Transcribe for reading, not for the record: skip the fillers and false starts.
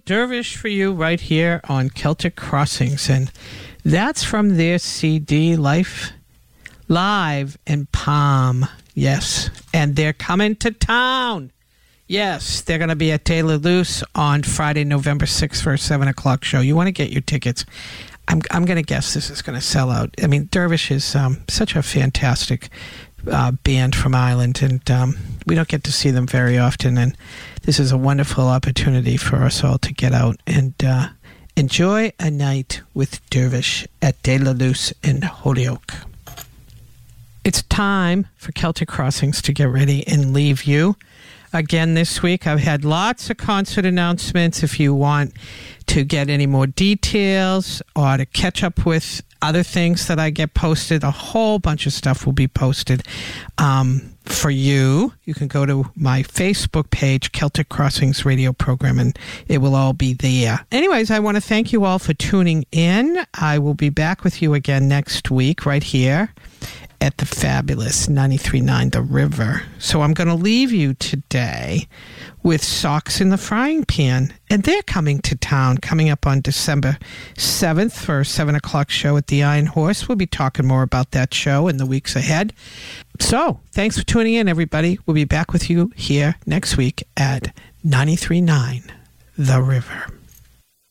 Dervish for you right here on Celtic Crossings. And that's from their CD, Life Live in Palm. Yes. And they're coming to town. Yes, they're going to be at Taylor Luce on Friday, November 6th for a 7 o'clock show. You want to get your tickets. I'm going to guess this is going to sell out. I mean, Dervish is such a fantastic band from Ireland, and we don't get to see them very often, and this is a wonderful opportunity for us all to get out and enjoy a night with Dervish at Taylor Luce in Holyoke. It's time for Celtic Crossings to get ready and leave you. Again, this week, I've had lots of concert announcements. If you want to get any more details or to catch up with other things that I get posted, a whole bunch of stuff will be posted for you. You can go to my Facebook page, Celtic Crossings Radio Program, and it will all be there. Anyways, I want to thank you all for tuning in. I will be back with you again next week right here at the fabulous 93.9 The River. So I'm going to leave you today with Socks in the Frying Pan. And they're coming to town, coming up on December 7th for a 7 o'clock show at the Iron Horse. We'll be talking more about that show in the weeks ahead. So thanks for tuning in, everybody. We'll be back with you here next week at 93.9 The River.